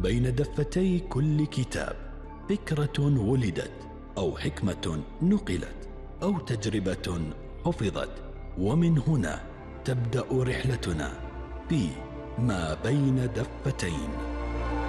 بين دفتي كل كتاب فكرة ولدت، أو حكمة نقلت، أو تجربة حفظت. ومن هنا تبدأ رحلتنا في ما بين دفتين.